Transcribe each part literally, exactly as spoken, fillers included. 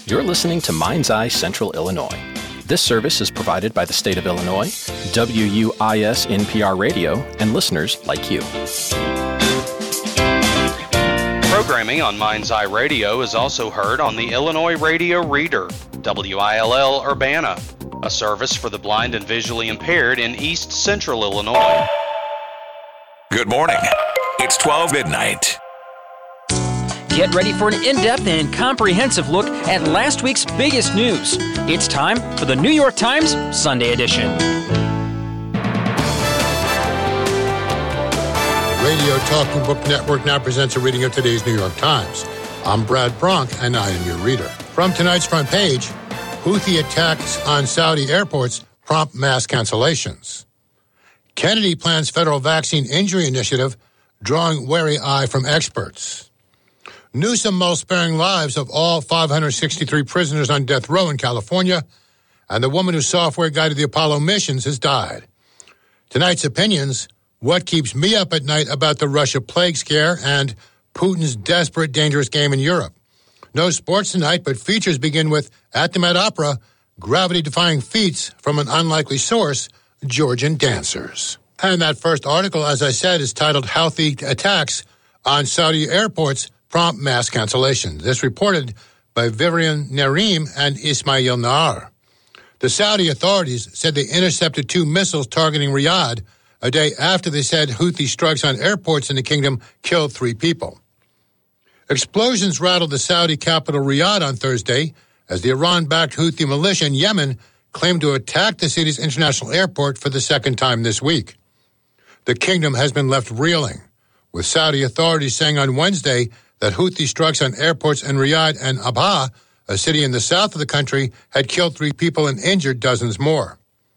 You're listening to Mind's Eye Central Illinois. This service is provided by the state of Illinois, W U I S N P R Radio, and listeners like you. Programming on Mind's Eye Radio is also heard on the Illinois Radio Reader, W I L L Urbana, a service for the blind and visually impaired in East Central Illinois. Good morning. It's twelve midnight. Get ready for an in-depth and comprehensive look at last week's biggest news. It's time for the New York Times Sunday edition. Radio Talking Book Network now presents a reading of today's New York Times. I'm Brad Bronk, and I am your reader. From tonight's front page, Houthi attacks on Saudi airports prompt mass cancellations. Kennedy plans federal vaccine injury initiative, drawing wary eye from experts. Newsom mulls sparing lives of all five hundred sixty-three prisoners on death row in California, and the woman who software guided the Apollo missions has died. Tonight's opinions, what keeps me up at night about the Russia plague scare, and Putin's desperate, dangerous game in Europe. No sports tonight, but features begin with, at the Met Opera, gravity-defying feats from an unlikely source, Georgian dancers. And that first article, as I said, is titled Houthi Attacks on Saudi Airports Prompt Mass Cancellations. This reported by Vivian Nareem and Ismail Nahar. The Saudi authorities said they intercepted two missiles targeting Riyadh a day after they said Houthi strikes on airports in the kingdom killed three people. Explosions rattled the Saudi capital Riyadh on Thursday as the Iran-backed Houthi militia in Yemen claimed to attack the city's international airport for the second time this week. The kingdom has been left reeling, with Saudi authorities saying on Wednesday that Houthi strikes on airports in Riyadh and Abha, a city in the south of the country, had killed three people and injured dozens more.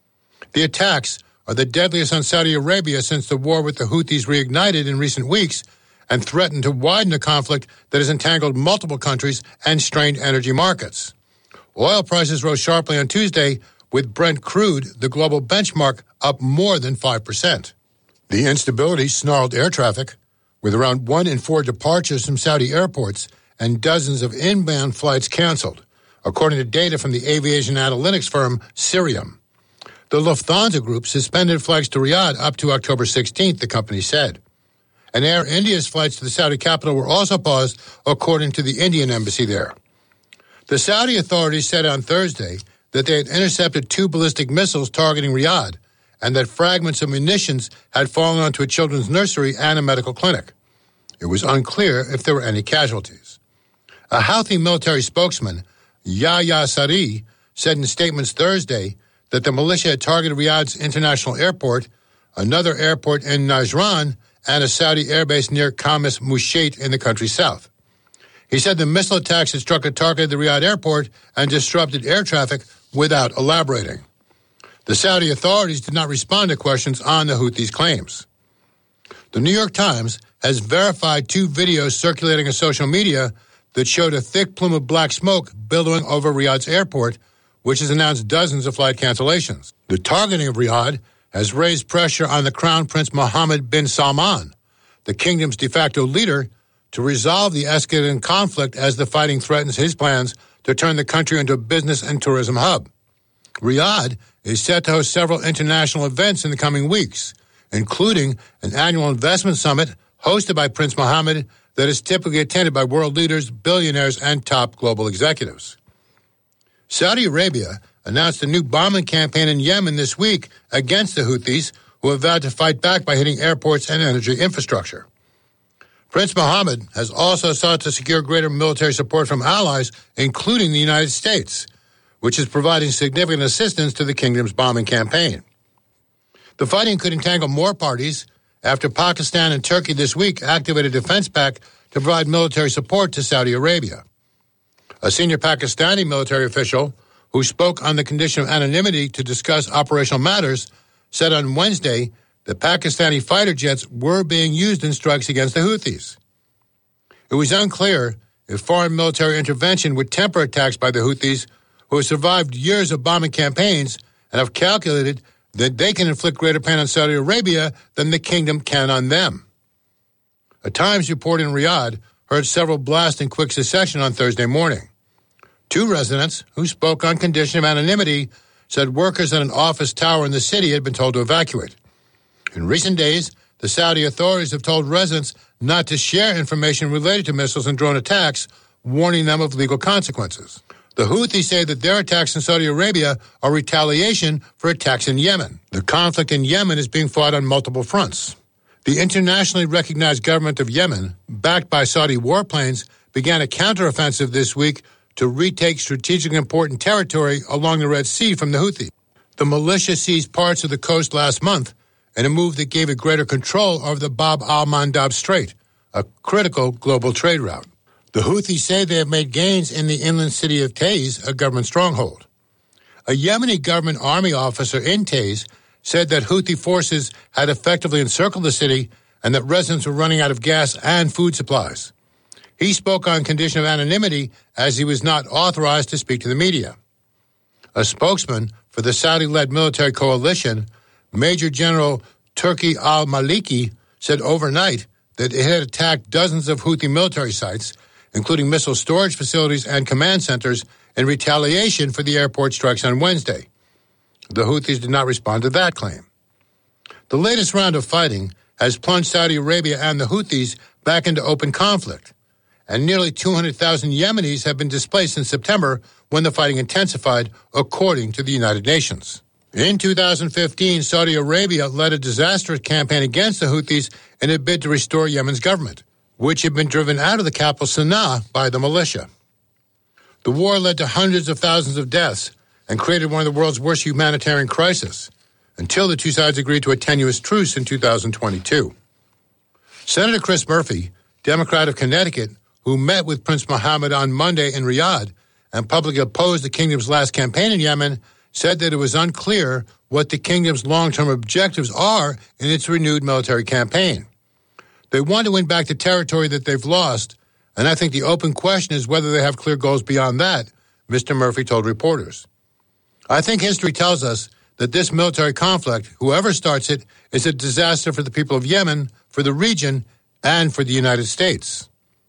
The attacks are the deadliest on Saudi Arabia since the war with the Houthis reignited in recent weeks and threatened to widen a conflict that has entangled multiple countries and strained energy markets. Oil prices rose sharply on Tuesday, with Brent crude, the global benchmark, up more than five percent. The instability snarled air traffic, with around one in four departures from Saudi airports and dozens of inbound flights canceled, according to data from the aviation analytics firm Cirium. The Lufthansa Group suspended flights to Riyadh up to October sixteenth, the company said. And Air India's flights to the Saudi capital were also paused, according to the Indian embassy there. The Saudi authorities said on Thursday that they had intercepted two ballistic missiles targeting Riyadh, and that fragments of munitions had fallen onto a children's nursery and a medical clinic. It was unclear if there were any casualties. A Houthi military spokesman, Yahya Saree, said in statements Thursday that the militia had targeted Riyadh's international airport, another airport in Najran, and a Saudi airbase near Khamis Mushat in the country's south. He said the missile attacks had struck a target at the Riyadh airport and disrupted air traffic without elaborating. The Saudi authorities did not respond to questions on the Houthis' claims. The New York Times has verified two videos circulating on social media that showed a thick plume of black smoke billowing over Riyadh's airport, which has announced dozens of flight cancellations. The targeting of Riyadh has raised pressure on the Crown Prince Mohammed bin Salman, the kingdom's de facto leader, to resolve the escalating conflict as the fighting threatens his plans to turn the country into a business and tourism hub. Riyadh is set to host several international events in the coming weeks, including an annual investment summit hosted by Prince Mohammed that is typically attended by world leaders, billionaires, and top global executives. Saudi Arabia announced a new bombing campaign in Yemen this week against the Houthis, who have vowed to fight back by hitting airports and energy infrastructure. Prince Mohammed has also sought to secure greater military support from allies, including the United States, which is providing significant assistance to the kingdom's bombing campaign. The fighting could entangle more parties after Pakistan and Turkey this week activated a defense pact to provide military support to Saudi Arabia. A senior Pakistani military official who spoke on the condition of anonymity to discuss operational matters said on Wednesday that Pakistani fighter jets were being used in strikes against the Houthis. It was unclear if foreign military intervention would temper attacks by the Houthis, who have survived years of bombing campaigns and have calculated that they can inflict greater pain on Saudi Arabia than the kingdom can on them. A Times report in Riyadh heard several blasts in quick succession on Thursday morning. Two residents who spoke on condition of anonymity said workers at an office tower in the city had been told to evacuate. In recent days, the Saudi authorities have told residents not to share information related to missiles and drone attacks, warning them of legal consequences. The Houthis say that their attacks in Saudi Arabia are retaliation for attacks in Yemen. The conflict in Yemen is being fought on multiple fronts. The internationally recognized government of Yemen, backed by Saudi warplanes, began a counteroffensive this week to retake strategically important territory along the Red Sea from the Houthis. The militia seized parts of the coast last month in a move that gave it greater control over the Bab al-Mandab Strait, a critical global trade route. The Houthis say they have made gains in the inland city of Taiz, a government stronghold. A Yemeni government army officer in Taiz said that Houthi forces had effectively encircled the city and that residents were running out of gas and food supplies. He spoke on condition of anonymity as he was not authorized to speak to the media. A spokesman for the Saudi-led military coalition, Major General Turki al-Maliki, said overnight that it had attacked dozens of Houthi military sites, including missile storage facilities and command centers, in retaliation for the airport strikes on Wednesday. The Houthis did not respond to that claim. The latest round of fighting has plunged Saudi Arabia and the Houthis back into open conflict, and nearly two hundred thousand Yemenis have been displaced since September when the fighting intensified, according to the United Nations. In two thousand fifteen, Saudi Arabia led a disastrous campaign against the Houthis in a bid to restore Yemen's government, which had been driven out of the capital Sana'a by the militia. The war led to hundreds of thousands of deaths and created one of the world's worst humanitarian crises, until the two sides agreed to a tenuous truce in two thousand twenty-two. Senator Chris Murphy, Democrat of Connecticut, who met with Prince Mohammed on Monday in Riyadh and publicly opposed the kingdom's last campaign in Yemen, said that it was unclear what the kingdom's long-term objectives are in its renewed military campaign. They want to win back the territory that they've lost, and I think the open question is whether they have clear goals beyond that, Mister Murphy told reporters. I think history tells us that this military conflict, whoever starts it, is a disaster for the people of Yemen, for the region, and for the United States.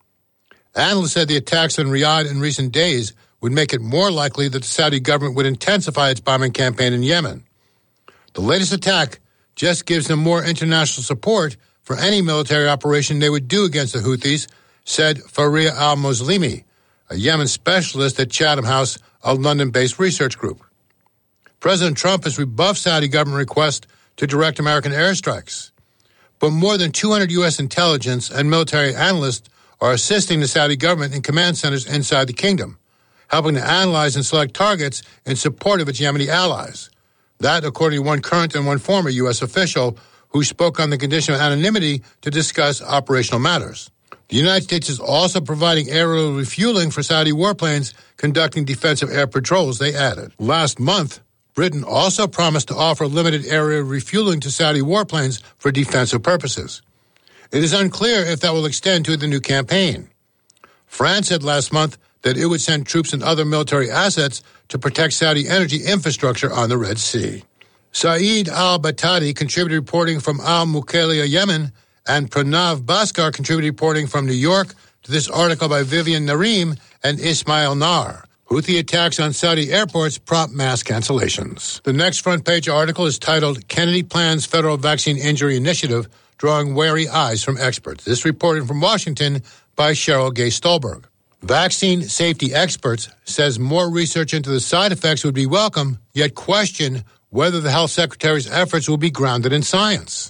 Analysts said the attacks on Riyadh in recent days would make it more likely that the Saudi government would intensify its bombing campaign in Yemen. The latest attack just gives them more international support for any military operation they would do against the Houthis, said Faria al-Muslimi, a Yemen specialist at Chatham House, a London-based research group. President Trump has rebuffed Saudi government requests to direct American airstrikes. But more than two hundred U S intelligence and military analysts are assisting the Saudi government in command centers inside the kingdom, helping to analyze and select targets in support of its Yemeni allies. That, according to one current and one former U S official who spoke on the condition of anonymity to discuss operational matters. The United States is also providing aerial refueling for Saudi warplanes conducting defensive air patrols, they added. Last month, Britain also promised to offer limited aerial refueling to Saudi warplanes for defensive purposes. It is unclear if that will extend to the new campaign. France said last month that it would send troops and other military assets to protect Saudi energy infrastructure on the Red Sea. Saeed al-Batadi contributed reporting from Al-Mukhayla, Yemen, and Pranav Bhaskar contributed reporting from New York to this article by Vivian Nareem and Ismail Nar. Houthi attacks on Saudi airports prompt mass cancellations. The next front page article is titled Kennedy Plans Federal Vaccine Injury Initiative, Drawing Wary Eyes from Experts. This reported from Washington by Cheryl Gay Stolberg. Vaccine safety experts says more research into the side effects would be welcome, yet question whether the health secretary's efforts will be grounded in science.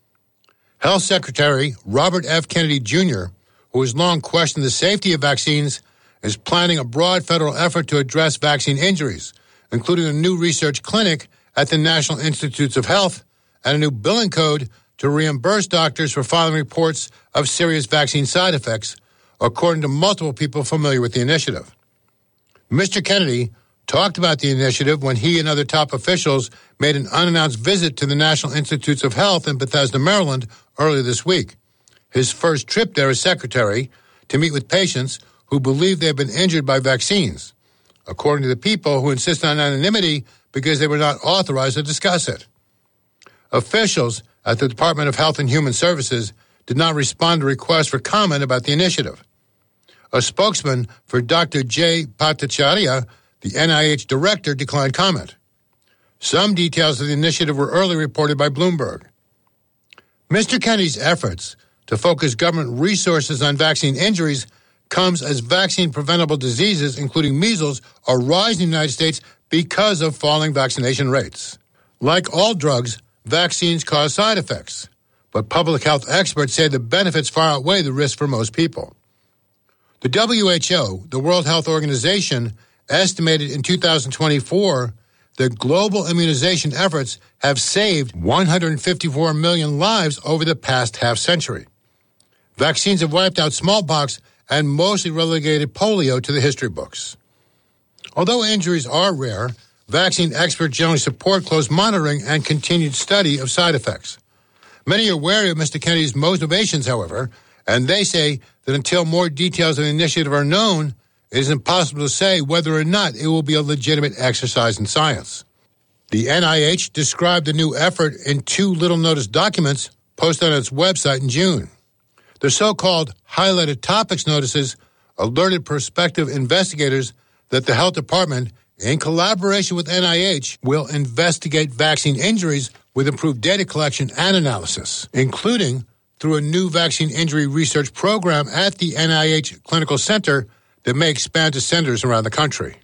Health Secretary Robert F. Kennedy Junior, who has long questioned the safety of vaccines, is planning a broad federal effort to address vaccine injuries, including a new research clinic at the National Institutes of Health and a new billing code to reimburse doctors for filing reports of serious vaccine side effects, according to multiple people familiar with the initiative. Mister Kennedy talked about the initiative when he and other top officials made an unannounced visit to the National Institutes of Health in Bethesda, Maryland, earlier this week. His first trip there as secretary to meet with patients who believe they have been injured by vaccines, according to the people who insist on anonymity because they were not authorized to discuss it. Officials at the Department of Health and Human Services did not respond to requests for comment about the initiative. A spokesman for Doctor Jay Bhattacharya, the N I H director, declined comment. Some details of the initiative were early reported by Bloomberg. Mister Kennedy's efforts to focus government resources on vaccine injuries comes as vaccine-preventable diseases, including measles, are rising in the United States because of falling vaccination rates. Like all drugs, vaccines cause side effects, but public health experts say the benefits far outweigh the risk for most people. The W H O, the World Health Organization, estimated in two thousand twenty-four that global immunization efforts have saved one hundred fifty-four million lives over the past half-century. Vaccines have wiped out smallpox and mostly relegated polio to the history books. Although injuries are rare, vaccine experts generally support close monitoring and continued study of side effects. Many are wary of Mister Kennedy's motivations, however, and they say that until more details of the initiative are known, it is impossible to say whether or not it will be a legitimate exercise in science. The N I H described the new effort in two little-noticed documents posted on its website in June. The so-called highlighted topics notices alerted prospective investigators that the health department, in collaboration with N I H, will investigate vaccine injuries with improved data collection and analysis, including through a new vaccine injury research program at the N I H Clinical Center that may expand to centers around the country.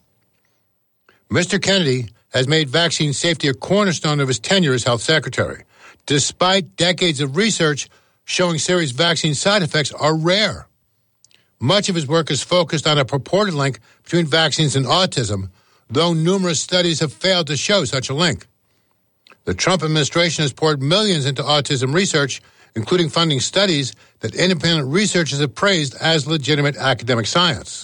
Mister Kennedy has made vaccine safety a cornerstone of his tenure as health secretary, despite decades of research showing serious vaccine side effects are rare. Much of his work is focused on a purported link between vaccines and autism, though numerous studies have failed to show such a link. The Trump administration has poured millions into autism research, including funding studies that independent researchers have praised as legitimate academic science.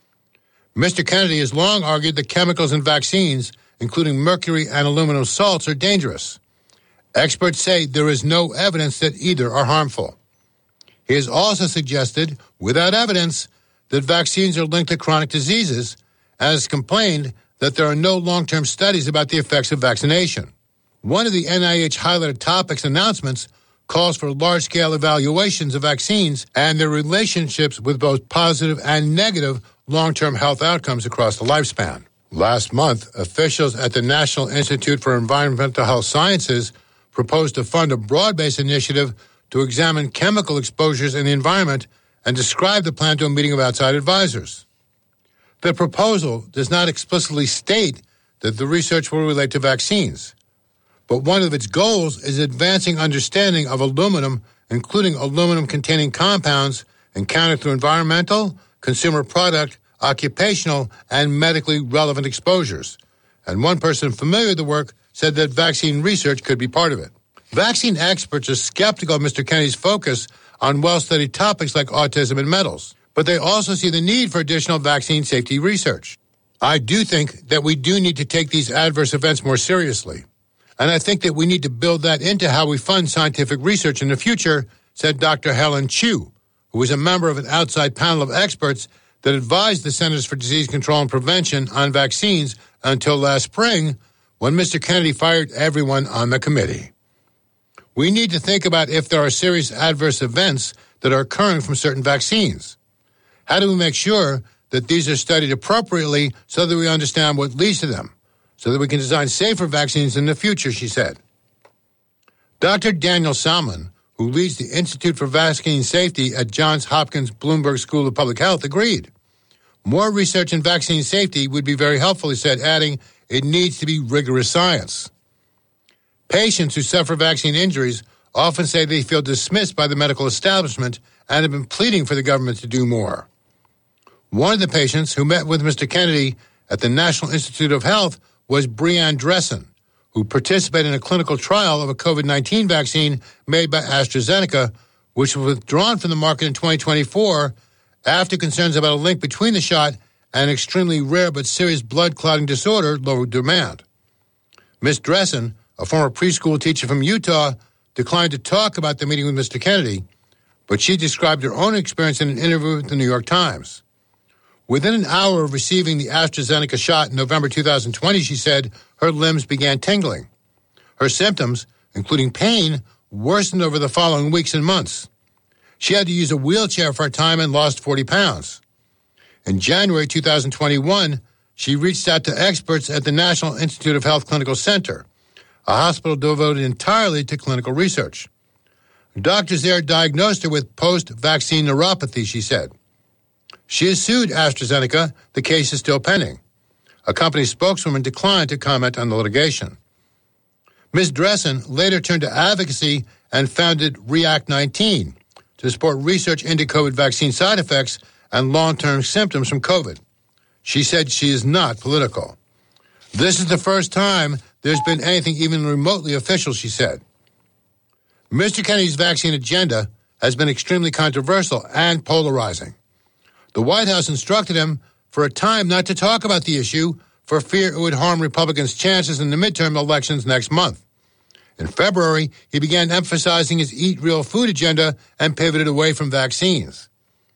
Mister Kennedy has long argued that chemicals in vaccines, including mercury and aluminum salts, are dangerous. Experts say there is no evidence that either are harmful. He has also suggested, without evidence, that vaccines are linked to chronic diseases, and has complained that there are no long-term studies about the effects of vaccination. One of the N I H highlighted topics announcements calls for large-scale evaluations of vaccines and their relationships with both positive and negative long-term health outcomes across the lifespan. Last month, officials at the National Institute for Environmental Health Sciences proposed to fund a broad-based initiative to examine chemical exposures in the environment and describe the plan to a meeting of outside advisors. The proposal does not explicitly state that the research will relate to vaccines, but one of its goals is advancing understanding of aluminum, including aluminum-containing compounds encountered through environmental, consumer product, occupational, and medically relevant exposures. And one person familiar with the work said that vaccine research could be part of it. Vaccine experts are skeptical of Mister Kennedy's focus on well-studied topics like autism and metals, but they also see the need for additional vaccine safety research. I do think that we do need to take these adverse events more seriously, and I think that we need to build that into how we fund scientific research in the future, said Doctor Helen Chu, who is a member of an outside panel of experts that advised the Centers for Disease Control and Prevention on vaccines until last spring, when Mister Kennedy fired everyone on the committee. We need to think about if there are serious adverse events that are occurring from certain vaccines. How do we make sure that these are studied appropriately so that we understand what leads to them, so that we can design safer vaccines in the future, she said. Doctor Daniel Salmon, who leads the Institute for Vaccine Safety at Johns Hopkins Bloomberg School of Public Health, agreed. More research in vaccine safety would be very helpful, he said, adding, it needs to be rigorous science. Patients who suffer vaccine injuries often say they feel dismissed by the medical establishment and have been pleading for the government to do more. One of the patients who met with Mister Kennedy at the National Institute of Health was Breanne Dressen, who participated in a clinical trial of a COVID nineteen vaccine made by AstraZeneca, which was withdrawn from the market in twenty twenty-four after concerns about a link between the shot and an extremely rare but serious blood clotting disorder lowered demand. Miz Dressen, a former preschool teacher from Utah, declined to talk about the meeting with Mister Kennedy, but she described her own experience in an interview with the New York Times. Within an hour of receiving the AstraZeneca shot in November two thousand twenty, she said her limbs began tingling. Her symptoms, including pain, worsened over the following weeks and months. She had to use a wheelchair for a time and lost forty pounds. In January two thousand twenty-one, she reached out to experts at the National Institute of Health Clinical Center, a hospital devoted entirely to clinical research. Doctors there diagnosed her with post-vaccine neuropathy, she said. She has sued AstraZeneca. The case is still pending. A company spokeswoman declined to comment on the litigation. Miz Dressen later turned to advocacy and founded React nineteen to support research into COVID vaccine side effects and long-term symptoms from COVID. She said she is not political. This is the first time there's been anything even remotely official, she said. Mister Kennedy's vaccine agenda has been extremely controversial and polarizing. The White House instructed him for a time not to talk about the issue for fear it would harm Republicans' chances in the midterm elections next month. In February, he began emphasizing his Eat Real Food agenda and pivoted away from vaccines.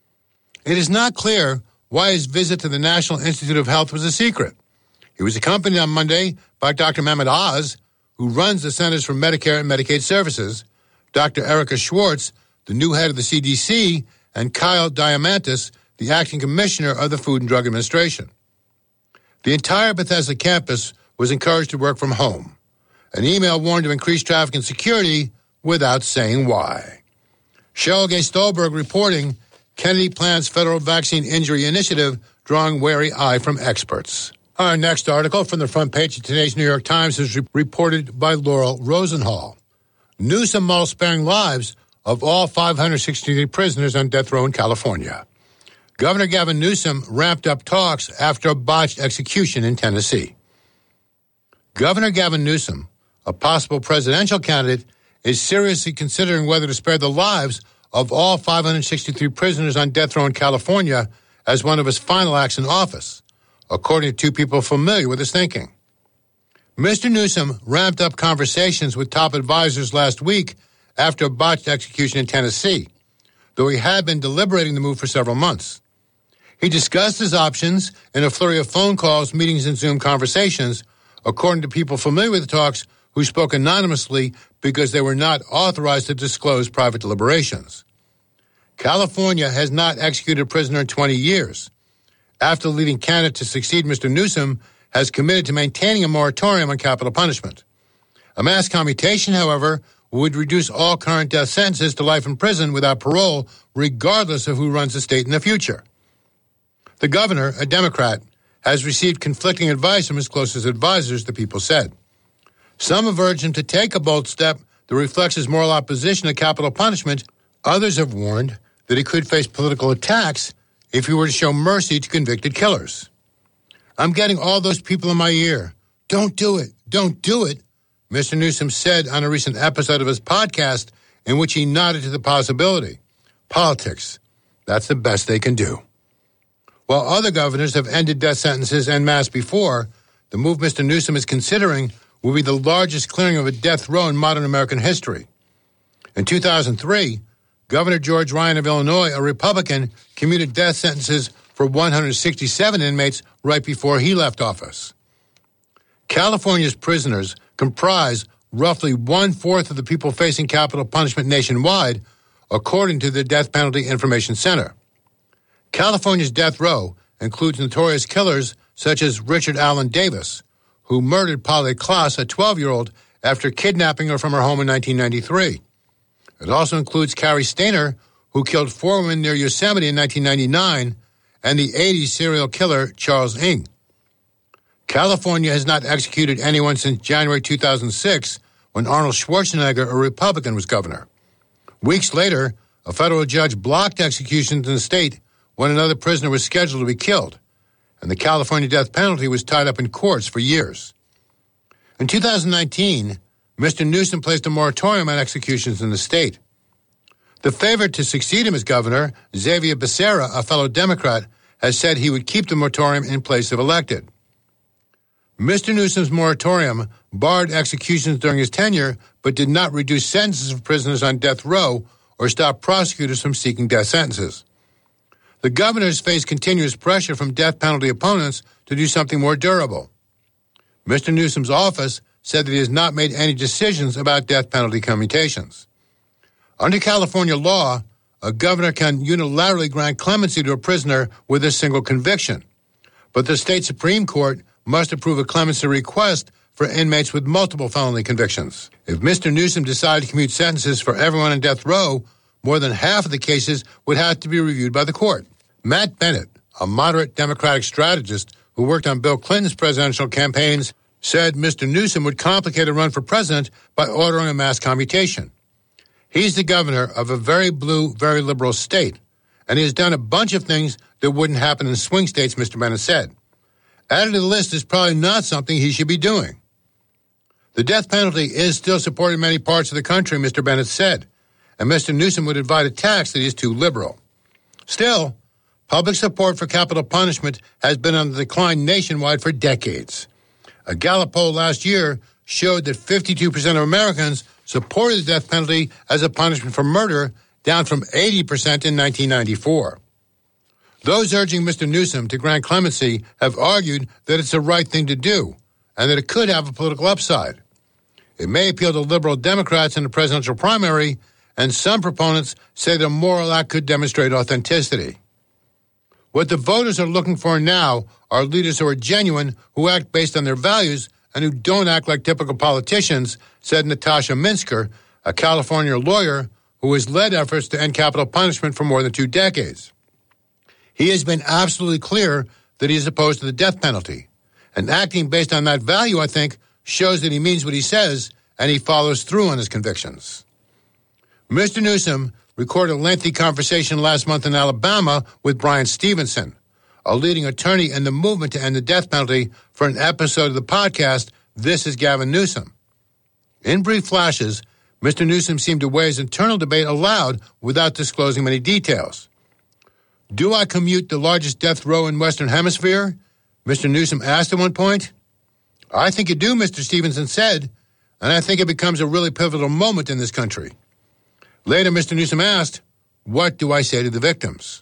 It is not clear why his visit to the National Institute of Health was a secret. He was accompanied on Monday by Doctor Mehmet Oz, who runs the Centers for Medicare and Medicaid Services, Doctor Erica Schwartz, the new head of the C D C, and Kyle Diamantis, the acting commissioner of the Food and Drug Administration. The entire Bethesda campus was encouraged to work from home. An email warned of increased traffic and security without saying why. Cheryl Gay Stolberg reporting, Kennedy plans federal vaccine injury initiative, drawing wary eye from experts. Our next article from the front page of today's New York Times is re- reported by Laurel Rosenhall. Newsom models sparing lives of all five hundred sixty-three prisoners on death row in California. Governor Gavin Newsom ramped up talks after a botched execution in Tennessee. Governor Gavin Newsom, a possible presidential candidate, is seriously considering whether to spare the lives of all five hundred sixty-three prisoners on death row in California as one of his final acts in office, according to two people familiar with his thinking. Mister Newsom ramped up conversations with top advisors last week after a botched execution in Tennessee, though he had been deliberating the move for several months. He discussed his options in a flurry of phone calls, meetings, and Zoom conversations, according to people familiar with the talks who spoke anonymously because they were not authorized to disclose private deliberations. California has not executed a prisoner in twenty years. After the leading candidate to succeed Mister Newsom has committed to maintaining a moratorium on capital punishment. A mass commutation, however, would reduce all current death sentences to life in prison without parole, regardless of who runs the state in the future. The governor, a Democrat, has received conflicting advice from his closest advisors, the people said. Some have urged him to take a bold step that reflects his moral opposition to capital punishment. Others have warned that he could face political attacks if he were to show mercy to convicted killers. I'm getting all those people in my ear. Don't do it. Don't do it, Mister Newsom said on a recent episode of his podcast in which he nodded to the possibility. Politics. That's the best they can do. While other governors have ended death sentences en masse before, the move Mister Newsom is considering will be the largest clearing of a death row in modern American history. In two thousand three, Governor George Ryan of Illinois, a Republican, commuted death sentences for one hundred sixty-seven inmates right before he left office. California's prisoners comprise roughly one-fourth of the people facing capital punishment nationwide, according to the Death Penalty Information Center. California's death row includes notorious killers such as Richard Allen Davis, who murdered Polly Klaas, a twelve-year-old, after kidnapping her from her home in nineteen ninety-three. It also includes Carrie Stainer, who killed four women near Yosemite in nineteen ninety-nine, and the eighties serial killer Charles Ng. California has not executed anyone since January two thousand six, when Arnold Schwarzenegger, a Republican, was governor. Weeks later, a federal judge blocked executions in the state when another prisoner was scheduled to be killed, and the California death penalty was tied up in courts for years. In two thousand nineteen, Mister Newsom placed a moratorium on executions in the state. The favorite to succeed him as governor, Xavier Becerra, a fellow Democrat, has said he would keep the moratorium in place if elected. Mister Newsom's moratorium barred executions during his tenure, but did not reduce sentences of prisoners on death row or stop prosecutors from seeking death sentences. The governors face continuous pressure from death penalty opponents to do something more durable. Mister Newsom's office said that he has not made any decisions about death penalty commutations. Under California law, a governor can unilaterally grant clemency to a prisoner with a single conviction. But the state Supreme Court must approve a clemency request for inmates with multiple felony convictions. If Mister Newsom decided to commute sentences for everyone on death row, more than half of the cases would have to be reviewed by the court. Matt Bennett, a moderate Democratic strategist who worked on Bill Clinton's presidential campaigns, said Mister Newsom would complicate a run for president by ordering a mass commutation. He's the governor of a very blue, very liberal state, and he has done a bunch of things that wouldn't happen in swing states, Mister Bennett said. Added to the list is probably not something he should be doing. The death penalty is still supported in many parts of the country, Mister Bennett said, and Mister Newsom would invite a tax that is too liberal. Still, public support for capital punishment has been on the decline nationwide for decades. A Gallup poll last year showed that fifty-two percent of Americans supported the death penalty as a punishment for murder, down from eighty percent in nineteen ninety-four. Those urging Mister Newsom to grant clemency have argued that it's the right thing to do and that it could have a political upside. It may appeal to liberal Democrats in the presidential primary, and some proponents say the moral act could demonstrate authenticity. What the voters are looking for now are leaders who are genuine, who act based on their values, and who don't act like typical politicians, said Natasha Minsker, a California lawyer who has led efforts to end capital punishment for more than two decades. He has been absolutely clear that he is opposed to the death penalty. And acting based on that value, I think, shows that he means what he says and he follows through on his convictions. Mister Newsom recorded a lengthy conversation last month in Alabama with Brian Stevenson, a leading attorney in the movement to end the death penalty, for an episode of the podcast, This is Gavin Newsom. In brief flashes, Mister Newsom seemed to weigh his internal debate aloud without disclosing many details. Do I commute the largest death row in Western Hemisphere? Mister Newsom asked at one point. I think you do, Mister Stevenson said, and I think it becomes a really pivotal moment in this country. Later, Mister Newsom asked, what do I say to the victims?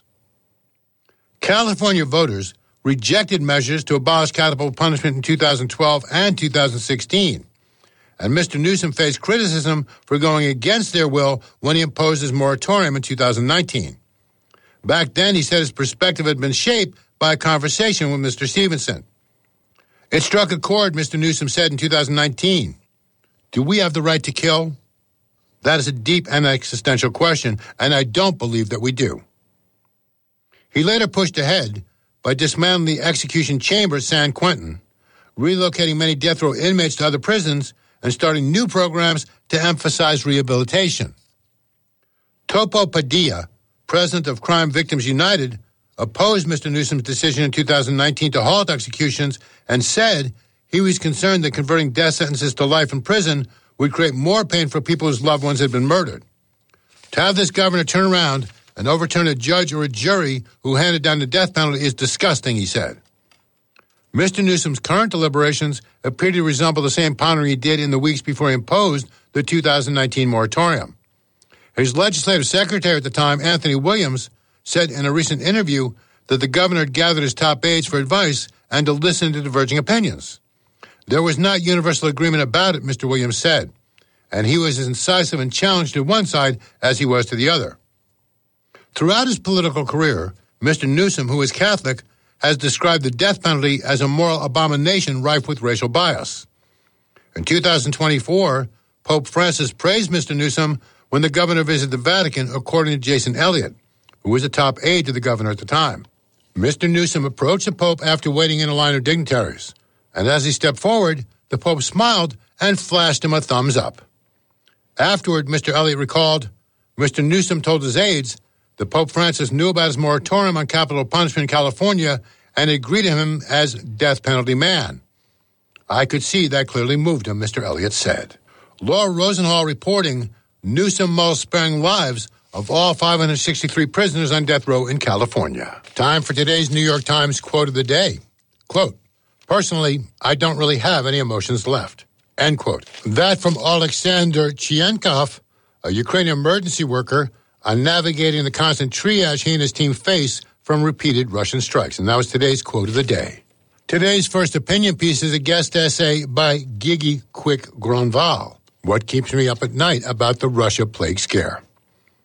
California voters rejected measures to abolish capital punishment in two thousand twelve and two thousand sixteen. And Mister Newsom faced criticism for going against their will when he imposed his moratorium in two thousand nineteen. Back then, he said his perspective had been shaped by a conversation with Mister Stevenson. It struck a chord, Mister Newsom said in two thousand nineteen. Do we have the right to kill? That is a deep and existential question, and I don't believe that we do. He later pushed ahead by dismantling the execution chamber at San Quentin, relocating many death row inmates to other prisons, and starting new programs to emphasize rehabilitation. Topo Padilla, president of Crime Victims United, opposed Mister Newsom's decision in two thousand nineteen to halt executions and said he was concerned that converting death sentences to life in prison would create more pain for people whose loved ones had been murdered. To have this governor turn around and overturn a judge or a jury who handed down the death penalty is disgusting, he said. Mister Newsom's current deliberations appear to resemble the same pondering he did in the weeks before he imposed the two thousand nineteen moratorium. His legislative secretary at the time, Anthony Williams, said in a recent interview that the governor had gathered his top aides for advice and to listen to diverging opinions. There was not universal agreement about it, Mister Williams said, and he was as incisive and challenged to one side as he was to the other. Throughout his political career, Mister Newsom, who is Catholic, has described the death penalty as a moral abomination rife with racial bias. In two thousand twenty-four, Pope Francis praised Mister Newsom when the governor visited the Vatican, according to Jason Elliott, who was a top aide to the governor at the time. Mister Newsom approached the Pope after waiting in a line of dignitaries, and as he stepped forward, the Pope smiled and flashed him a thumbs up. Afterward, Mister Elliott recalled, Mister Newsom told his aides that Pope Francis knew about his moratorium on capital punishment in California and had greeted him as death penalty man. I could see that clearly moved him, Mister Elliott said. Laura Rosenhall reporting Newsom mulls sparing lives of all five hundred sixty-three prisoners on death row in California. Time for today's New York Times quote of the day. Quote, personally, I don't really have any emotions left. End quote. That from Alexander Chienkov, a Ukrainian emergency worker, on navigating the constant triage he and his team face from repeated Russian strikes. And that was today's quote of the day. Today's first opinion piece is a guest essay by Gigi Quick Gronval. What keeps me up at night about the Russia plague scare?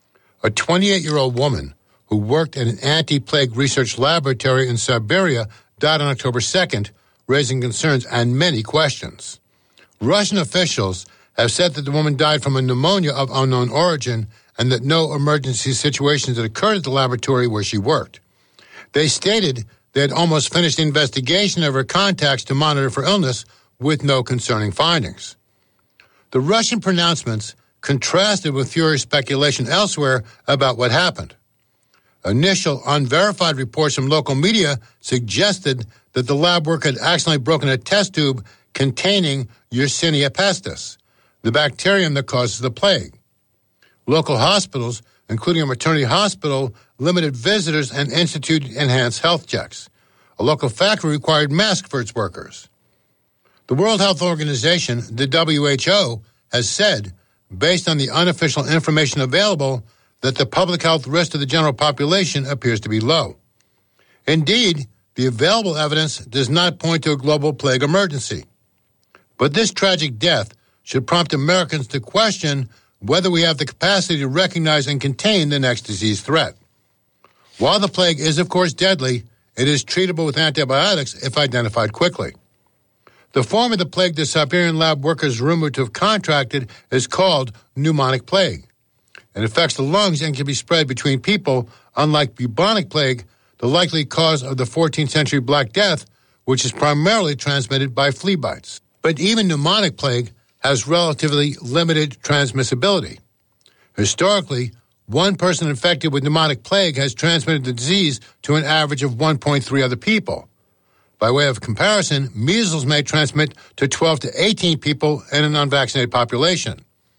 A twenty-eight-year-old woman who worked at an anti-plague research laboratory in Siberia died on October second, raising concerns and many questions. Russian officials have said that the woman died from a pneumonia of unknown origin and that no emergency situations had occurred at the laboratory where she worked. They stated they had almost finished the investigation of her contacts to monitor for illness with no concerning findings. The Russian pronouncements contrasted with furious speculation elsewhere about what happened. Initial unverified reports from local media suggested that the lab worker had accidentally broken a test tube containing Yersinia pestis, the bacterium that causes the plague. Local hospitals, including a maternity hospital, limited visitors and instituted enhanced health checks. A local factory required masks for its workers. The World Health Organization, the W H O, has said, based on the unofficial information available, that the public health risk to the general population appears to be low. Indeed, the available evidence does not point to a global plague emergency. But this tragic death should prompt Americans to question whether we have the capacity to recognize and contain the next disease threat. While the plague is, of course, deadly, it is treatable with antibiotics if identified quickly. The form of the plague the Siberian lab workers rumored to have contracted is called pneumonic plague. It affects the lungs and can be spread between people, unlike bubonic plague, the likely cause of the fourteenth century Black Death, which is primarily transmitted by flea bites. But even pneumonic plague has relatively limited transmissibility. Historically, one person infected with pneumonic plague has transmitted the disease to an average of one point three other people. By way of comparison, measles may transmit to twelve to eighteen people in an unvaccinated population.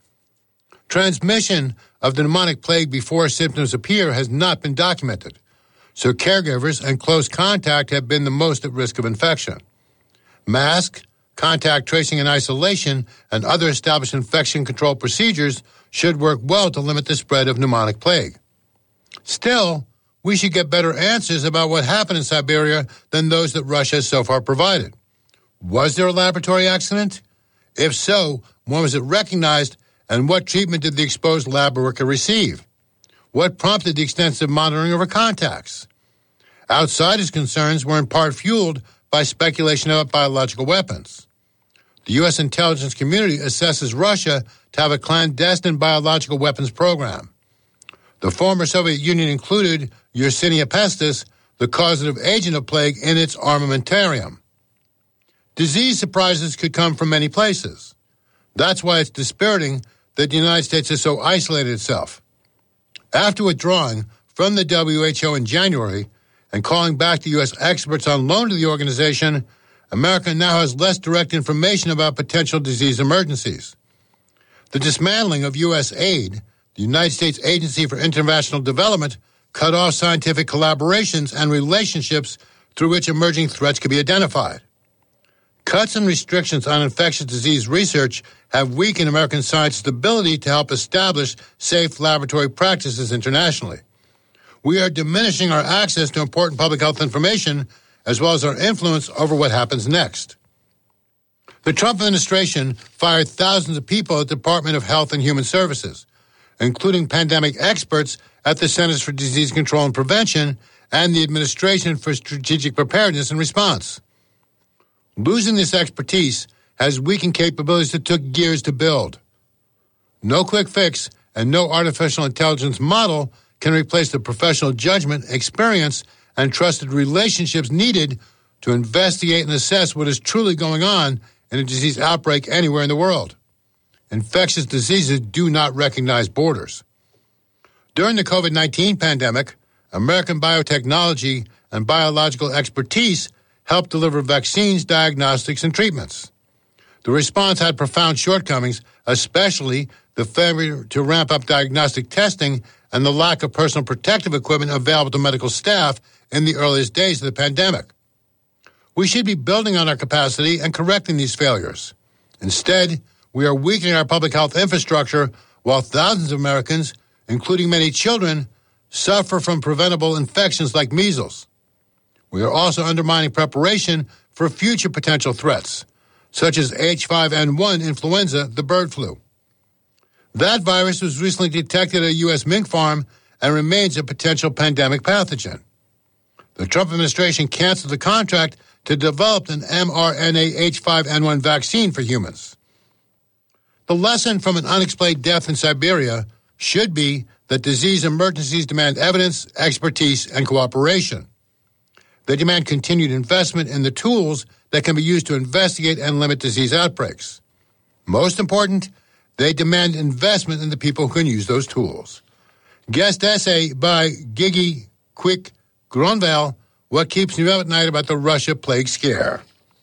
Transmission of the pneumonic plague before symptoms appear has not been documented, so caregivers and close contact have been the most at risk of infection. Mask, contact tracing and isolation, and other established infection control procedures should work well to limit the spread of pneumonic plague. Still, we should get better answers about what happened in Siberia than those that Russia has so far provided. Was there a laboratory accident? If so, when was it recognized, and what treatment did the exposed lab worker receive? What prompted the extensive monitoring of her contacts? Outsiders' concerns were in part fueled by speculation about biological weapons. The U S intelligence community assesses Russia to have a clandestine biological weapons program. The former Soviet Union included Yersinia pestis, the causative agent of plague, in its armamentarium. Disease surprises could come from many places. That's why it's dispiriting that the United States has so isolated itself. After withdrawing from the W H O in January and calling back the U S experts on loan to the organization, America now has less direct information about potential disease emergencies. The dismantling of U S aid, the United States Agency for International Development, cut off scientific collaborations and relationships through which emerging threats could be identified. Cuts and restrictions on infectious disease research have weakened American science's ability to help establish safe laboratory practices internationally. We are diminishing our access to important public health information as well as our influence over what happens next. The Trump administration fired thousands of people at the Department of Health and Human Services, including pandemic experts at the Centers for Disease Control and Prevention and the Administration for Strategic Preparedness and Response. Losing this expertise has weakened capabilities that took years to build. No quick fix and no artificial intelligence model can replace the professional judgment, experience, and trusted relationships needed to investigate and assess what is truly going on in a disease outbreak anywhere in the world. Infectious diseases do not recognize borders. During the COVID nineteen pandemic, American biotechnology and biological expertise helped deliver vaccines, diagnostics, and treatments. The response had profound shortcomings, especially the failure to ramp up diagnostic testing and the lack of personal protective equipment available to medical staff in the earliest days of the pandemic. We should be building on our capacity and correcting these failures. Instead, we are weakening our public health infrastructure while thousands of Americans, including many children, suffer from preventable infections like measles. We are also undermining preparation for future potential threats, such as H five N one influenza, the bird flu. That virus was recently detected at a U S mink farm and remains a potential pandemic pathogen. The Trump administration canceled the contract to develop an mRNA H five N one vaccine for humans. The lesson from an unexplained death in Siberia should be that disease emergencies demand evidence, expertise, and cooperation. They demand continued investment in the tools that can be used to investigate and limit disease outbreaks. Most important, they demand investment in the people who can use those tools. Guest essay by Gigi Quick Gronval, What Keeps Me Up at Night About the Russia Plague Scare.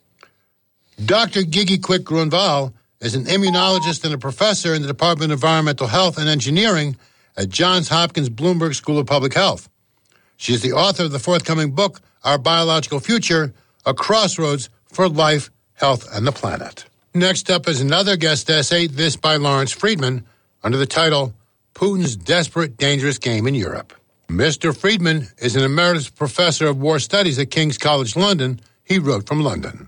Doctor Gigi Quick Gronval is an immunologist and a professor in the Department of Environmental Health and Engineering at Johns Hopkins Bloomberg School of Public Health. She is the author of the forthcoming book, Our Biological Future, A Crossroads for Life, Health, and the Planet. Next up is another guest essay, this by Lawrence Friedman, under the title, Putin's Desperate, Dangerous Game in Europe. Mister Friedman is an emeritus professor of war studies at King's College London. He wrote from London.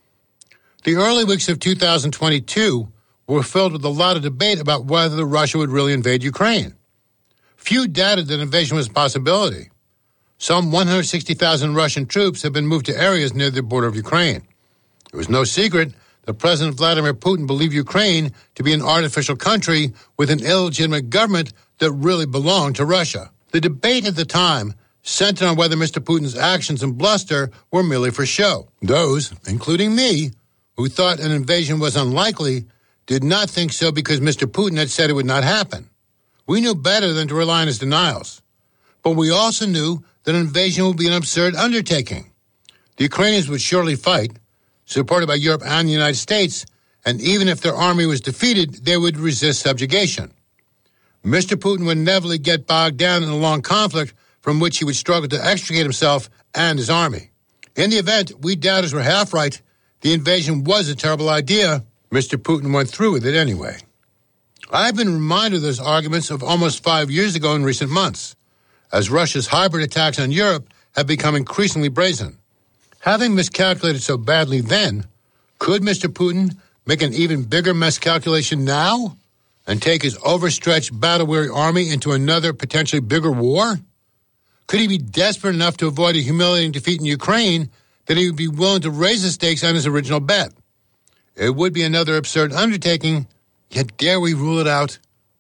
The early weeks of two thousand twenty-two were filled with a lot of debate about whether Russia would really invade Ukraine. Few doubted that invasion was a possibility. Some one hundred sixty thousand Russian troops have been moved to areas near the border of Ukraine. It was no secret that President Vladimir Putin believed Ukraine to be an artificial country with an illegitimate government that really belonged to Russia. The debate at the time centered on whether Mister Putin's actions and bluster were merely for show. Those, including me, who thought an invasion was unlikely, did not think so because Mister Putin had said it would not happen. We knew better than to rely on his denials. But we also knew that an invasion would be an absurd undertaking. The Ukrainians would surely fight, supported by Europe and the United States, and even if their army was defeated, they would resist subjugation. Mister Putin would inevitably get bogged down in a long conflict from which he would struggle to extricate himself and his army. In the event we doubters were half right, the invasion was a terrible idea. Mister Putin went through with it anyway. I've been reminded of those arguments of almost five years ago in recent months, as Russia's hybrid attacks on Europe have become increasingly brazen. Having miscalculated so badly then, could Mister Putin make an even bigger miscalculation now and take his overstretched, battle-weary army into another potentially bigger war? Could he be desperate enough to avoid a humiliating defeat in Ukraine that he would be willing to raise the stakes on his original bet? It would be another absurd undertaking, yet dare we rule it out?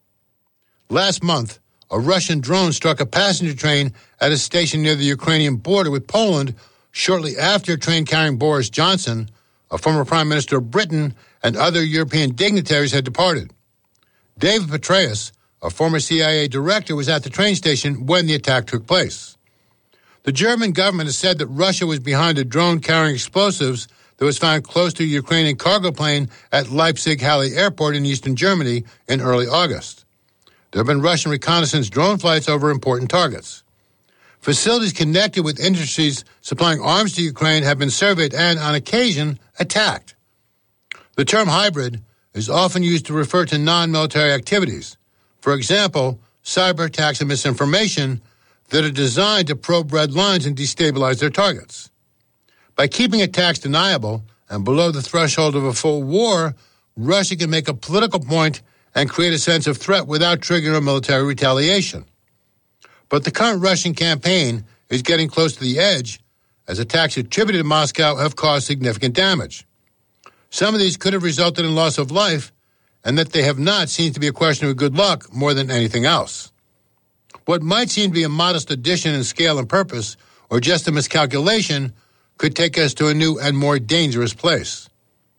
Last month, a Russian drone struck a passenger train at a station near the Ukrainian border with Poland shortly after a train carrying Boris Johnson, a former Prime Minister of Britain, and other European dignitaries had departed. David Petraeus, a former C I A director, was at the train station when the attack took place. The German government has said that Russia was behind a drone carrying explosives that was found close to a Ukrainian cargo plane at Leipzig-Halle Airport in eastern Germany in early August. There have been Russian reconnaissance drone flights over important targets. Facilities connected with industries supplying arms to Ukraine have been surveyed and, on occasion, attacked. The term hybrid is often used to refer to non-military activities. For example, cyber attacks and misinformation that are designed to probe red lines and destabilize their targets. By keeping attacks deniable and below the threshold of a full war, Russia can make a political point and create a sense of threat without triggering a military retaliation. But the current Russian campaign is getting close to the edge, as attacks attributed to Moscow have caused significant damage. Some of these could have resulted in loss of life, and that they have not seems to be a question of good luck more than anything else. What might seem to be a modest addition in scale and purpose, or just a miscalculation, could take us to a new and more dangerous place.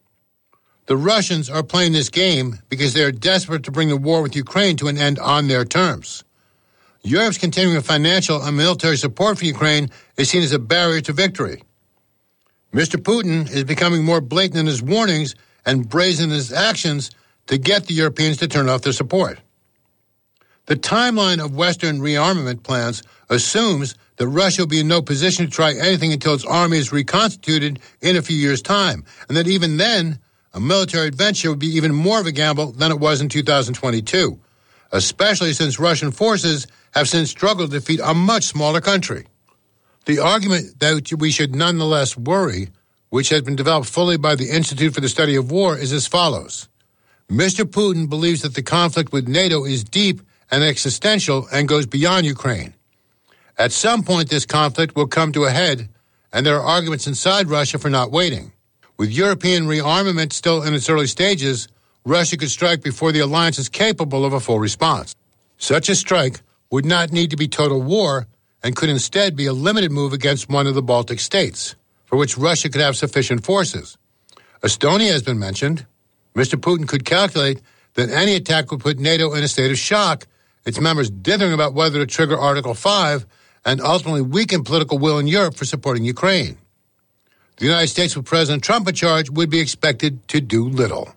The Russians are playing this game because they are desperate to bring the war with Ukraine to an end on their terms. Europe's continuing financial and military support for Ukraine is seen as a barrier to victory. Mister Putin is becoming more blatant in his warnings and brazen in his actions to get the Europeans to turn off their support. The timeline of Western rearmament plans assumes that Russia will be in no position to try anything until its army is reconstituted in a few years' time, and that even then, a military adventure would be even more of a gamble than it was in two thousand twenty-two, especially since Russian forces have since struggled to defeat a much smaller country. The argument that we should nonetheless worry, which has been developed fully by the Institute for the Study of War, is as follows. Mister Putin believes that the conflict with NATO is deep and existential and goes beyond Ukraine. At some point, this conflict will come to a head, and there are arguments inside Russia for not waiting. With European rearmament still in its early stages, Russia could strike before the alliance is capable of a full response. Such a strike would not need to be total war and could instead be a limited move against one of the Baltic states, for which Russia could have sufficient forces. Estonia has been mentioned. Mister Putin could calculate that any attack would put NATO in a state of shock, its members dithering about whether to trigger Article five, and ultimately weaken political will in Europe for supporting Ukraine. The United States, with President Trump in charge, would be expected to do little.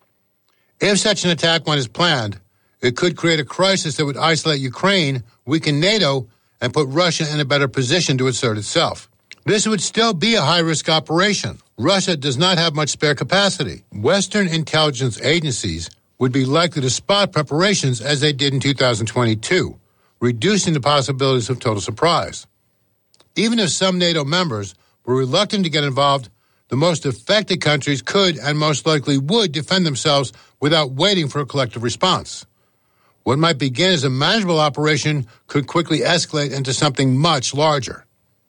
If such an attack went as planned, it could create a crisis that would isolate Ukraine, weaken NATO, and put Russia in a better position to assert itself. This would still be a high-risk operation. Russia does not have much spare capacity. Western intelligence agencies would be likely to spot preparations as they did in two thousand twenty-two, reducing the possibilities of total surprise. Even if some NATO members were reluctant to get involved, the most affected countries could and most likely would defend themselves without waiting for a collective response. What might begin as a manageable operation could quickly escalate into something much larger.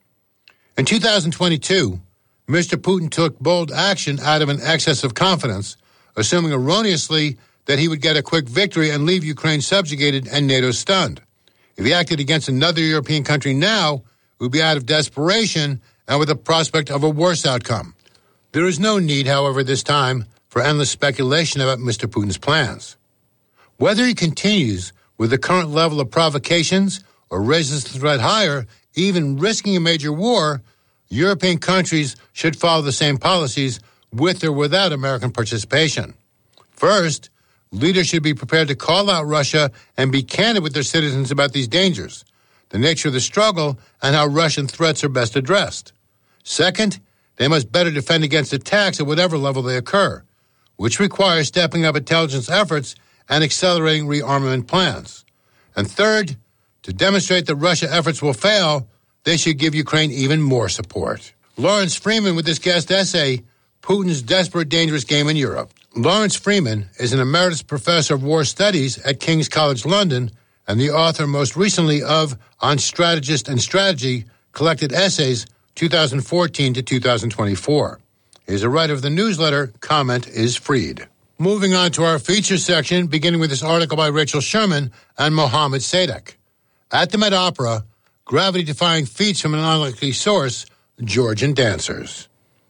In two thousand twenty-two, Mister Putin took bold action out of an excess of confidence, assuming erroneously that he would get a quick victory and leave Ukraine subjugated and NATO stunned. If he acted against another European country now, it would be out of desperation and with the prospect of a worse outcome. There is no need, however, this time for endless speculation about Mister Putin's plans. Whether he continues with the current level of provocations or raises the threat higher, even risking a major war, European countries should follow the same policies with or without American participation. First, leaders should be prepared to call out Russia and be candid with their citizens about these dangers, the nature of the struggle, and how Russian threats are best addressed. Second, they must better defend against attacks at whatever level they occur, which requires stepping up intelligence efforts and accelerating rearmament plans. And third, to demonstrate that Russia efforts will fail, they should give Ukraine even more support. Lawrence Freeman with this guest essay, Putin's Desperate Dangerous Game in Europe. Lawrence Freeman is an emeritus professor of war studies at King's College London and the author most recently of On Strategist and Strategy, Collected Essays, two thousand fourteen to two thousand twenty-four. He is a writer of the newsletter Comment is Freed. Moving on to our feature section, beginning with this article by Rachel Sherman and Mohammed Sadek. At the Met Opera, gravity-defying feats from an unlikely source, Georgian dancers.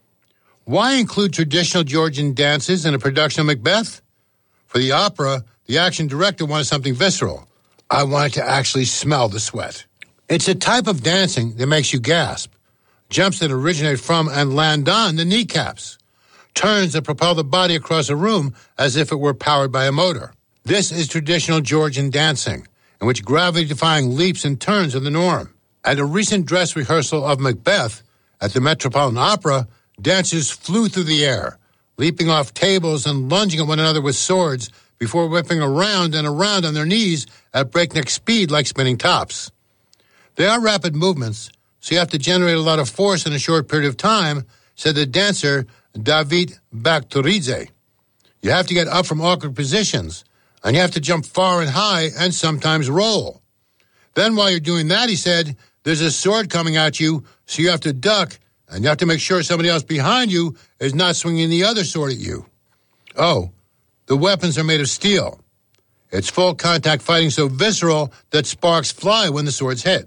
Why include traditional Georgian dances in a production of Macbeth? For the opera, the action director wanted something visceral. I wanted to actually smell the sweat. It's a type of dancing that makes you gasp. Jumps that originate from and land on the kneecaps. Turns that propel the body across a room as if it were powered by a motor. This is traditional Georgian dancing, in which gravity-defying leaps and turns are the norm. At a recent dress rehearsal of Macbeth at the Metropolitan Opera, dancers flew through the air, leaping off tables and lunging at one another with swords before whipping around and around on their knees at breakneck speed like spinning tops. They are rapid movements, so you have to generate a lot of force in a short period of time, said the dancer David Bakhturidze. You have to get up from awkward positions, and you have to jump far and high and sometimes roll. Then while you're doing that, he said, there's a sword coming at you, so you have to duck, and you have to make sure somebody else behind you is not swinging the other sword at you. Oh, the weapons are made of steel. It's full-contact fighting so visceral that sparks fly when the swords hit.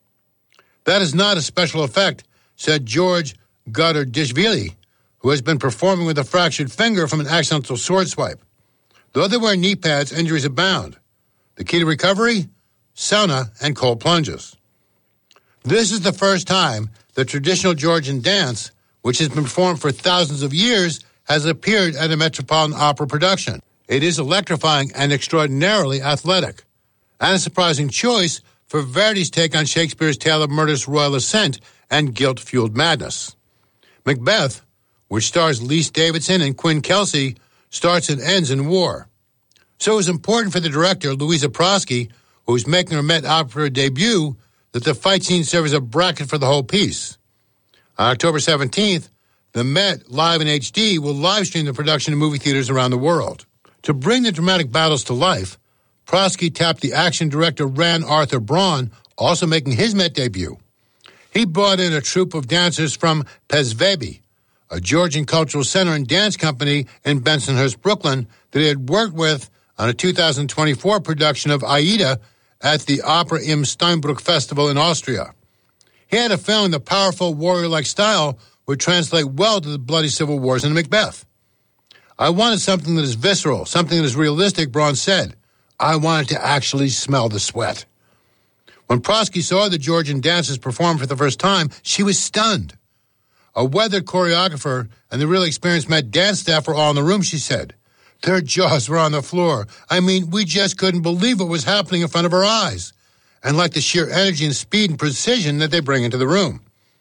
That is not a special effect, said George Godardishvili, who has been performing with a fractured finger from an accidental sword swipe. Though they wear knee pads, injuries abound. The key to recovery? Sauna and cold plunges. This is the first time the traditional Georgian dance, which has been performed for thousands of years, has appeared at a Metropolitan Opera production. It is electrifying and extraordinarily athletic, and a surprising choice for Verdi's take on Shakespeare's tale of murderous royal ascent and guilt-fueled madness. Macbeth, which stars Lee Davidson and Quinn Kelsey, starts and ends in war. So it was important for the director, Louisa Prosky, who is making her Met Opera debut, that the fight scene serve as a bracket for the whole piece. On October seventeenth, the Met, live in H D, will live stream the production in movie theaters around the world. To bring the dramatic battles to life, Prosky tapped the action director Ran Arthur Braun, also making his Met debut. He brought in a troupe of dancers from Pezvebi, a Georgian cultural center and dance company in Bensonhurst, Brooklyn, that he had worked with on a two thousand twenty-four production of Aida at the Opera im Steinbrück Festival in Austria. He had a feeling the powerful warrior-like style would translate well to the bloody civil wars in Macbeth. I wanted something that is visceral, something that is realistic, Braun said. I wanted to actually smell the sweat. When Prosky saw the Georgian dancers perform for the first time, she was stunned. A weathered choreographer and the really experienced Met dance staff were all in the room, she said. Their jaws were on the floor. I mean, we just couldn't believe what was happening in front of our eyes, and like the sheer energy and speed and precision that they bring into the room.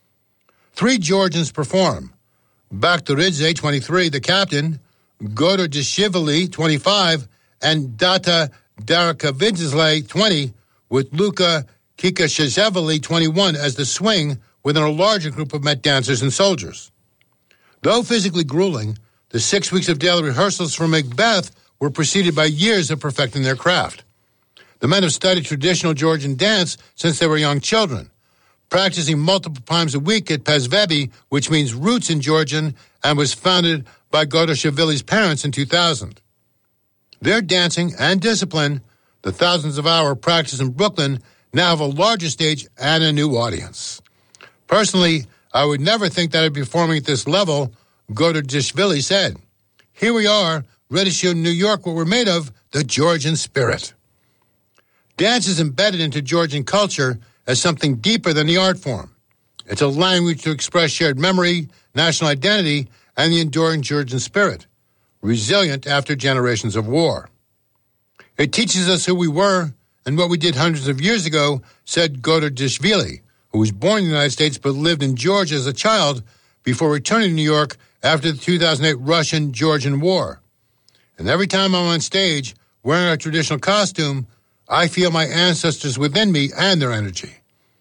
Three Georgians perform. Bakhtaridze, twenty-three, the captain, Godardishvili, twenty-five, and Data Darakavidzle, twenty, with Luka Kikashashvili, twenty-one, as the swing within a larger group of Met dancers and soldiers. Though physically grueling, the six weeks of daily rehearsals for Macbeth were preceded by years of perfecting their craft. The men have studied traditional Georgian dance since they were young children, practicing multiple times a week at Pezvebi, which means roots in Georgian, and was founded by Godardishvili's parents in two thousand. Their dancing and discipline, the thousands of hour practice in Brooklyn, now have a larger stage and a new audience. Personally, I would never think that I'd be performing at this level, Godardishvili said. Here we are, ready to show in New York what we're made of, the Georgian spirit. Dance is embedded into Georgian culture as something deeper than the art form. It's a language to express shared memory, national identity, and the enduring Georgian spirit, resilient after generations of war. It teaches us who we were and what we did hundreds of years ago, said Godardishvili, who was born in the United States but lived in Georgia as a child before returning to New York after the two thousand eight Russian-Georgian War. And every time I'm on stage wearing a traditional costume, I feel my ancestors within me and their energy.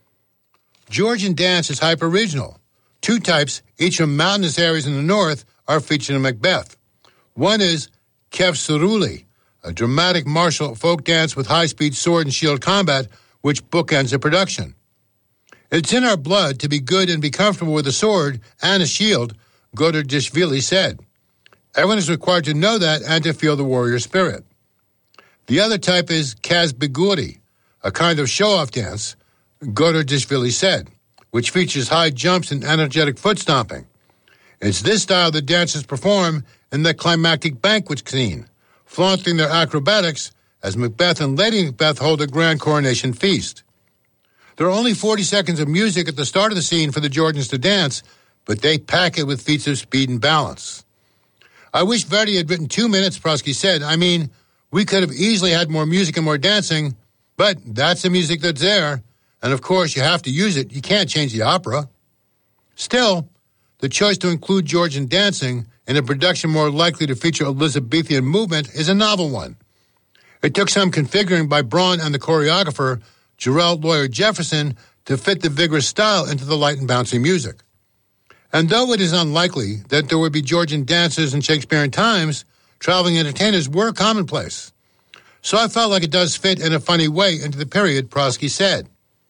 Georgian dance is hyper-regional. Two types, each from mountainous areas in the north, are featured in Macbeth. One is Kevsuruli, a dramatic martial folk dance with high-speed sword and shield combat, which bookends the production. It's in our blood to be good and be comfortable with a sword and a shield, Godardishvili said. Everyone is required to know that and to feel the warrior spirit. The other type is Kazbiguri, a kind of show-off dance, Godardishvili said, which features high jumps and energetic foot stomping. It's this style the dancers perform in the climactic banquet scene, flaunting their acrobatics as Macbeth and Lady Macbeth hold a grand coronation feast. There are only forty seconds of music at the start of the scene for the Georgians to dance, but they pack it with feats of speed and balance. I wish Verdi had written two minutes, Prosky said. I mean, we could have easily had more music and more dancing, but that's the music that's there, and of course you have to use it. You can't change the opera. Still, the choice to include Georgian dancing in a production more likely to feature Elizabethan movement is a novel one. It took some configuring by Braun and the choreographer, Jarrell Lawyer Jefferson, to fit the vigorous style into the light and bouncy music. And though it is unlikely that there would be Georgian dancers in Shakespearean times, traveling entertainers were commonplace. So I felt like it does fit in a funny way into the period, Prosky said.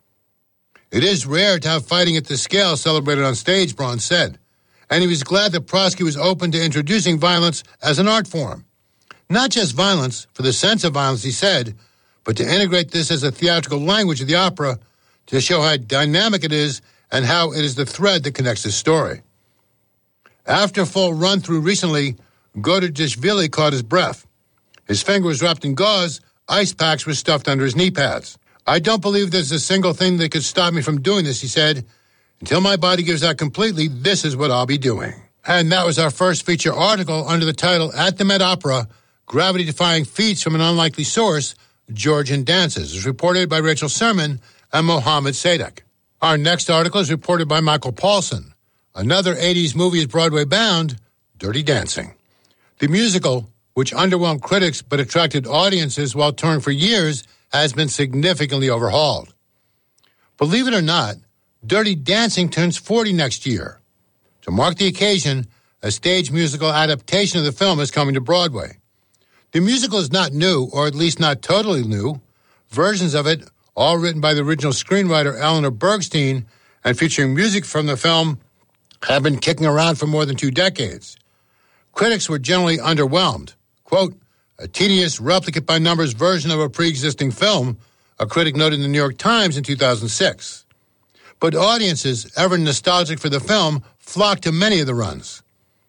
It is rare to have fighting at this scale celebrated on stage, Braun said, and he was glad that Prosky was open to introducing violence as an art form. Not just violence, for the sense of violence, he said, but to integrate this as a theatrical language of the opera to show how dynamic it is and how it is the thread that connects the story. After a full run-through recently, Godardishvili caught his breath. His finger was wrapped in gauze, ice packs were stuffed under his knee pads. I don't believe there's a single thing that could stop me from doing this, he said. Until my body gives out completely, this is what I'll be doing. And that was our first feature article under the title, At the Met Opera, Gravity-Defying Feats from an Unlikely Source, Georgian Dances, is reported by Rachel Sermon and Mohammed Sadek. Our next article is reported by Michael Paulson. Another eighties movie is Broadway-bound, Dirty Dancing. The musical, which underwhelmed critics but attracted audiences while touring for years, has been significantly overhauled. Believe it or not, Dirty Dancing turns forty next year. To mark the occasion, a stage musical adaptation of the film is coming to Broadway. The musical is not new, or at least not totally new. Versions of it, all written by the original screenwriter Eleanor Bergstein and featuring music from the film, have been kicking around for more than two decades. Critics were generally underwhelmed. Quote, a tedious, replicate-by-numbers version of a pre-existing film, a critic noted in the New York Times in two thousand six. But audiences, ever nostalgic for the film, flocked to many of the runs.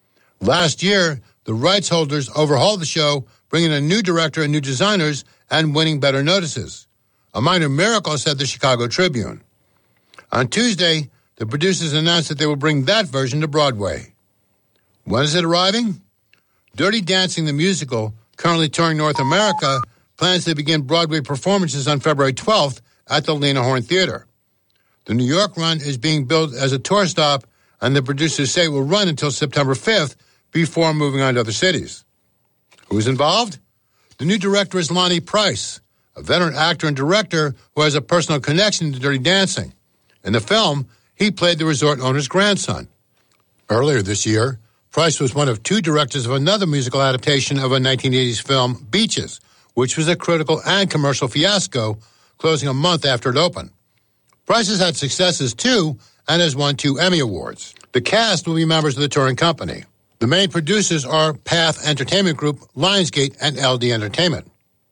Last year, the rights holders overhauled the show, bringing a new director and new designers and winning better notices. A minor miracle, said the Chicago Tribune. On Tuesday, the producers announced that they will bring that version to Broadway. When is it arriving? Dirty Dancing the Musical, currently touring North America, plans to begin Broadway performances on February twelfth at the Lena Horne Theater. The New York run is being billed as a tour stop, and the producers say it will run until September fifth before moving on to other cities. Who's involved? The new director is Lonnie Price, a veteran actor and director who has a personal connection to Dirty Dancing. In the film, he played the resort owner's grandson. Earlier this year, Price was one of two directors of another musical adaptation of a nineteen eighties film, Beaches, which was a critical and commercial fiasco, closing a month after it opened. Price has had successes, too, and has won two Emmy Awards. The cast will be members of the touring company. The main producers are Path Entertainment Group, Lionsgate, and L D Entertainment.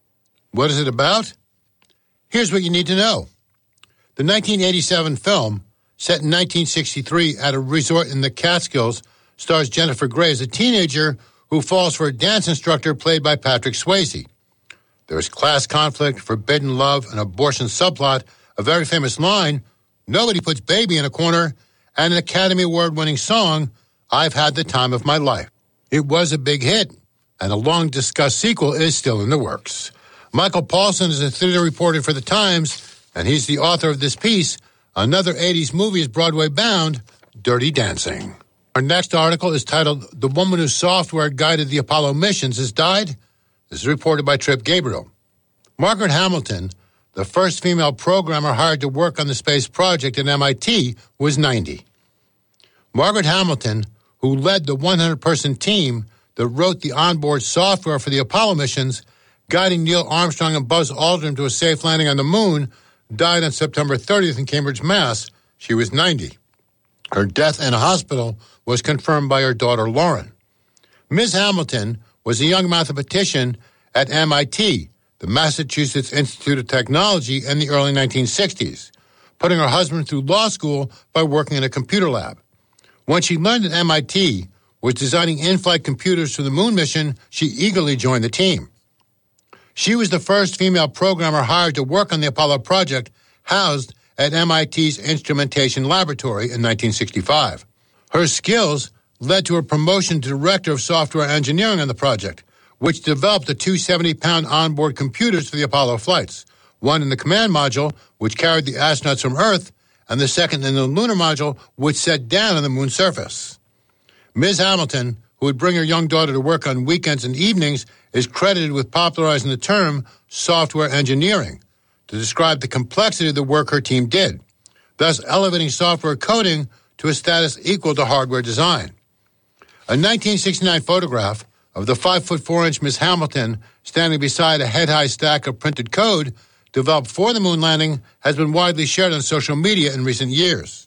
What is it about? Here's what you need to know. The nineteen eighty-seven film, set in nineteen sixty-three at a resort in the Catskills, stars Jennifer Grey as a teenager who falls for a dance instructor played by Patrick Swayze. There's class conflict, forbidden love, an abortion subplot, a very famous line, nobody puts baby in a corner, and an Academy Award-winning song, I've Had the Time of My Life. It was a big hit, and a long-discussed sequel is still in the works. Michael Paulson is a theater reporter for The Times, and he's the author of this piece, Another eighties Movie is Broadway-bound, Dirty Dancing. Our next article is titled, The Woman Whose Software Guided the Apollo Missions Has Died. This is reported by Trip Gabriel. Margaret Hamilton, the first female programmer hired to work on the space project at M I T, was ninety. Margaret Hamilton, who led the one hundred person team that wrote the onboard software for the Apollo missions, guiding Neil Armstrong and Buzz Aldrin to a safe landing on the moon, died on September thirtieth in Cambridge, Mass. She was ninety. Her death in a hospital was confirmed by her daughter, Lauren. Miz Hamilton was a young mathematician at M I T, the Massachusetts Institute of Technology, in the early nineteen sixties, putting her husband through law school by working in a computer lab. When she learned that M I T was designing in-flight computers for the moon mission, she eagerly joined the team. She was the first female programmer hired to work on the Apollo project, housed at M I T's Instrumentation Laboratory in nineteen sixty-five. Her skills led to her promotion to Director of Software Engineering on the project, which developed the two seventy pound onboard computers for the Apollo flights, one in the command module, which carried the astronauts from Earth, and the second in the lunar module, which set down on the moon's surface. Miz Hamilton, who would bring her young daughter to work on weekends and evenings, is credited with popularizing the term software engineering to describe the complexity of the work her team did, thus elevating software coding to a status equal to hardware design. A nineteen sixty-nine photograph of the five foot four inch Miz Hamilton standing beside a head-high stack of printed code developed for the moon landing has been widely shared on social media in recent years.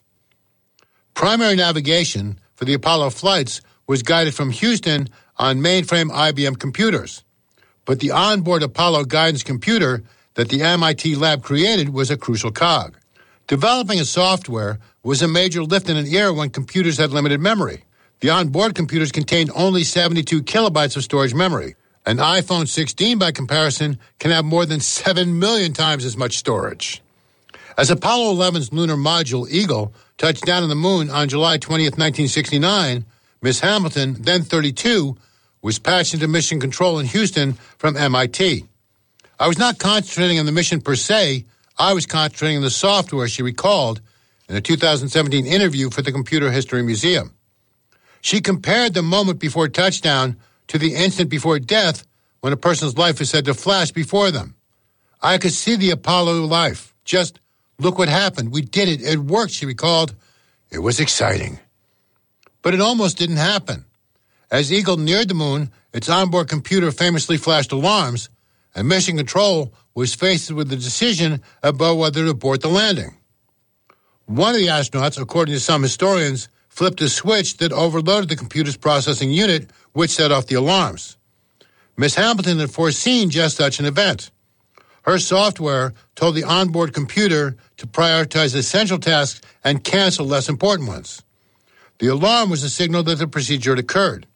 Primary navigation for the Apollo flights was guided from Houston on mainframe I B M computers, but the onboard Apollo guidance computer that the M I T lab created was a crucial cog. Developing a software was a major lift in an era when computers had limited memory. The onboard computers contained only seventy-two kilobytes of storage memory. An iPhone sixteen, by comparison, can have more than seven million times as much storage. As Apollo eleven's lunar module, Eagle, touched down on the moon on July twentieth, nineteen sixty-nine, Miz Hamilton, then thirty-two, was patched into mission control in Houston from M I T. I was not concentrating on the mission per se, I was concentrating on the software, she recalled in a two thousand seventeen interview for the Computer History Museum. She compared the moment before touchdown to the instant before death when a person's life is said to flash before them. I could see the Apollo life. Just look what happened. We did it. It worked, she recalled. It was exciting. But it almost didn't happen. As Eagle neared the moon, its onboard computer famously flashed alarms, and Mission Control was faced with the decision about whether to abort the landing. One of the astronauts, according to some historians, flipped a switch that overloaded the computer's processing unit, which set off the alarms. Miss Hamilton had foreseen just such an event. Her software told the onboard computer to prioritize essential tasks and cancel less important ones. The alarm was a signal that the procedure had occurred.